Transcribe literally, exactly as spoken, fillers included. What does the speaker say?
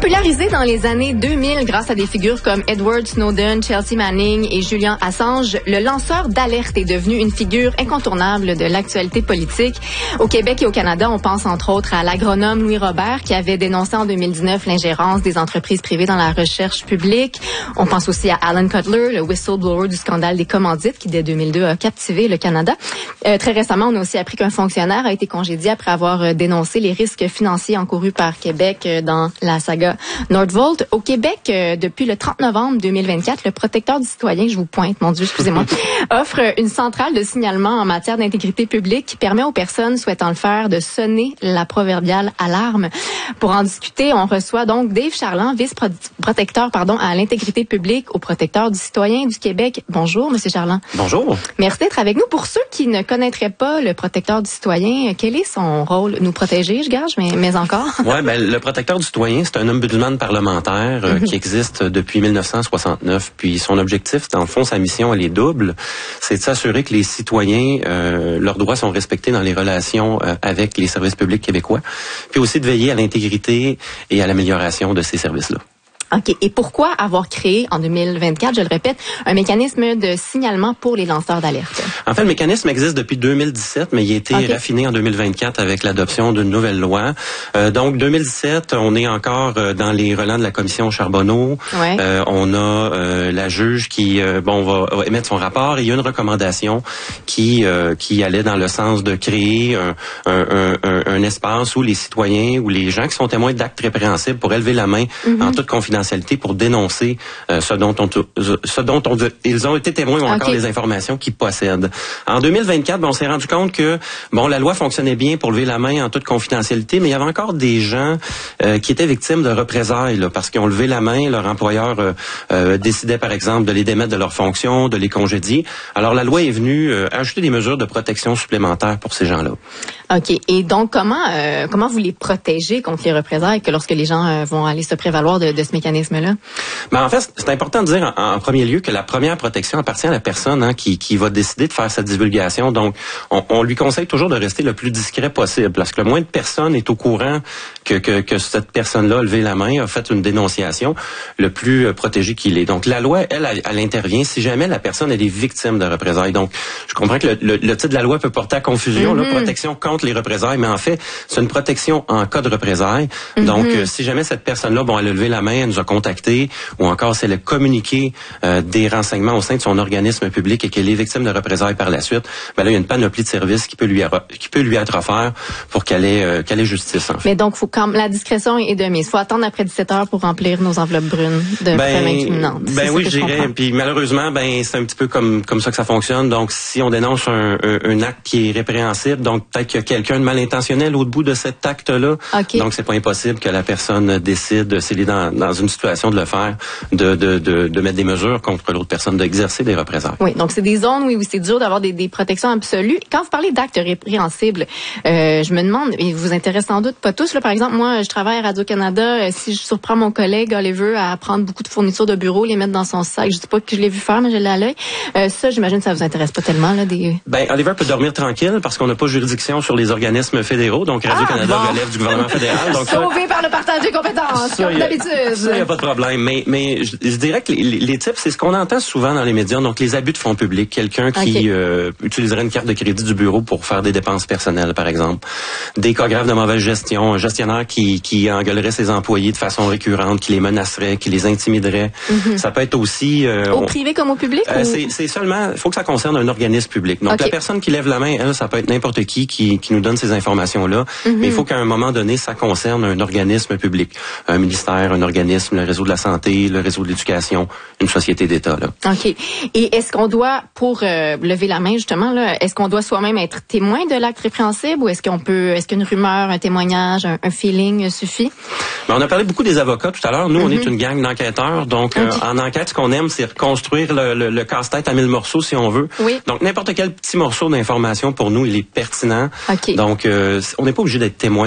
Popularisé dans les années deux mille grâce à des figures comme Edward Snowden, Chelsea Manning et Julian Assange, le lanceur d'alerte est devenu une figure incontournable de l'actualité politique. Au Québec et au Canada, on pense entre autres à l'agronome Louis Robert qui avait dénoncé en deux mille dix-neuf l'ingérence des entreprises privées dans la recherche publique. On pense aussi à Alan Cutler, le whistleblower du scandale des commandites qui, dès deux mille deux, a captivé le Canada. Euh, très récemment, on a aussi appris qu'un fonctionnaire a été congédié après avoir euh, dénoncé les risques financiers encourus par Québec euh, dans la saga Nordvolt. Au Québec, euh, depuis le trente novembre deux mille vingt-quatre, le protecteur du citoyen, je vous pointe, mon Dieu, excusez-moi, offre une centrale de signalement en matière d'intégrité publique qui permet aux personnes souhaitant le faire de sonner la proverbiale alarme. Pour en discuter, on reçoit donc Dave Charland, vice-protecteur pardon, à l'intégrité publique au protecteur du citoyen du Québec. Bonjour, Monsieur Charland. Bonjour. Merci d'être avec nous. Pour ceux qui ne connaîtraient pas le protecteur du citoyen, quel est son rôle? Nous protéger, je gage, mais, mais encore? Ouais, ben, le protecteur du citoyen, c'est un ombudsman parlementaire euh, mm-hmm. qui existe depuis mille neuf cent soixante-neuf. Puis son objectif, dans le fond, sa mission, elle est double. C'est de s'assurer que les citoyens, euh, leurs droits sont respectés dans les relations euh, avec les services publics québécois. Puis aussi de veiller à l'intégrité et à l'amélioration de ces services-là. OK. Et pourquoi avoir créé, en deux mille vingt-quatre, je le répète, un mécanisme de signalement pour les lanceurs d'alerte? En fait, le mécanisme existe depuis deux mille dix-sept, mais il a été okay. raffiné en deux mille vingt-quatre avec l'adoption d'une nouvelle loi. Euh, donc, deux mille dix-sept, on est encore euh, dans les relents de la commission Charbonneau. Ouais. Euh, on a euh, la juge qui, euh, bon, va, va émettre son rapport. Et il y a une recommandation qui euh, qui allait dans le sens de créer un, un, un, un espace où les citoyens ou les gens qui sont témoins d'actes répréhensibles pourraient lever la main mm-hmm. en toute confidentialité pour dénoncer euh, ce dont on ce dont on ils ont été témoins ou okay. encore les informations qu'ils possèdent. En deux mille vingt-quatre, ben, on s'est rendu compte que bon la loi fonctionnait bien pour lever la main en toute confidentialité, mais il y avait encore des gens euh, qui étaient victimes de représailles là, parce qu'ils ont levé la main, leur employeur euh, euh, décidait par exemple de les démettre de leurs fonctions, de les congédier. Alors la loi est venue euh, ajouter des mesures de protection supplémentaires pour ces gens-là. OK. Et donc comment euh, comment vous les protégez contre les représailles que lorsque les gens euh, vont aller se prévaloir de, de ce mécanisme? Là? Ben en fait, c'est important de dire en, en premier lieu que la première protection appartient à la personne hein, qui, qui va décider de faire cette divulgation. Donc, on, on lui conseille toujours de rester le plus discret possible parce que le moins de personnes est au courant que, que, que cette personne-là a levé la main, a fait une dénonciation, le plus euh, protégé qu'il est. Donc, la loi, elle, elle, elle intervient si jamais la personne elle est victime de représailles. Donc, je comprends que le, le, le titre de la loi peut porter à confusion, mm-hmm. là, protection contre les représailles, mais en fait, c'est une protection en cas de représailles. Mm-hmm. Donc, euh, si jamais cette personne-là, bon, elle a levé la main, elle nous a contacté ou encore si elle a communiqué euh, des renseignements au sein de son organisme public et qu'elle est victime de représailles par la suite, ben là, il y a une panoplie de services qui peut lui, qui peut lui être offert pour qu'elle ait, euh, qu'elle ait justice. En fait. Mais donc, faut quand la discrétion est de mise. Il faut attendre après dix-sept heures pour remplir nos enveloppes brunes de ben, preuves incriminantes. Ben oui, je dirais. Puis malheureusement, ben c'est un petit peu comme comme ça que ça fonctionne. Donc, si on dénonce un, un, un acte qui est répréhensible, donc peut-être qu'il y a quelqu'un de mal intentionné à l'autre bout de cet acte-là. Okay. Donc, c'est pas impossible que la personne décide, s'il est dans, dans une situation de le faire, de, de, de, de mettre des mesures contre l'autre personne, d'exercer des représailles. Oui, donc c'est des zones oui, où c'est dur d'avoir des, des protections absolues. Quand vous parlez d'actes répréhensibles, euh, je me demande, et vous intéresse sans doute pas tous, là, par exemple, moi, je travaille à Radio-Canada, euh, si je surprends mon collègue Oliver à prendre beaucoup de fournitures de bureau, les mettre dans son sac, je dis pas que je l'ai vu faire, mais je l'ai à l'œil, euh, ça, j'imagine que ça vous intéresse pas tellement, là, des... Ben, Oliver peut dormir tranquille parce qu'on n'a pas juridiction sur les organismes fédéraux, donc Radio-Canada ah, bon. relève du gouvernement fédéral. Donc sauvé ça, par le partage des compétences, ça, comme d'habitude. Ça, il n'y a pas de problème, mais, mais je, je dirais que les, les types, c'est ce qu'on entend souvent dans les médias, donc les abus de fonds publics, quelqu'un qui okay. euh, utiliserait une carte de crédit du bureau pour faire des dépenses personnelles, par exemple, des cas graves de mauvaise gestion, un gestionnaire qui, qui engueulerait ses employés de façon récurrente, qui les menacerait, qui les intimiderait. Mm-hmm. Ça peut être aussi... Euh, au on, privé comme au public? Euh, ou... c'est, c'est seulement... Il faut que ça concerne un organisme public. Donc, okay. la personne qui lève la main, elle, ça peut être n'importe qui qui, qui nous donne ces informations-là, mm-hmm. mais il faut qu'à un moment donné, ça concerne un organisme public. Un ministère, un organisme, le réseau de la santé, le réseau de l'éducation, une société d'État. Là. OK. Et est-ce qu'on doit, pour euh, lever la main, justement, là, est-ce qu'on doit soi-même être témoin de l'acte répréhensible ou est-ce qu'on peut, est-ce qu'une rumeur, un témoignage, un, un feeling suffit? Ben, on a parlé beaucoup des avocats tout à l'heure. Nous, mm-hmm. on est une gang d'enquêteurs. Donc, okay. euh, en enquête, ce qu'on aime, c'est reconstruire le, le, le casse-tête à mille morceaux, si on veut. Oui. Donc, n'importe quel petit morceau d'information, pour nous, il est pertinent. Okay. Donc, euh, on n'est pas obligé d'être témoin